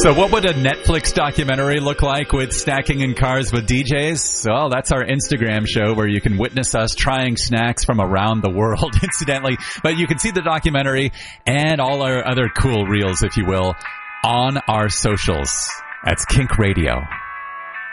So what would a Netflix documentary look like with Snacking in Cars with DJs? Well, that's our Instagram show where you can witness us trying snacks from around the world, incidentally. But you can see the documentary and all our other cool reels, if you will, on our socials. That's Kink Radio.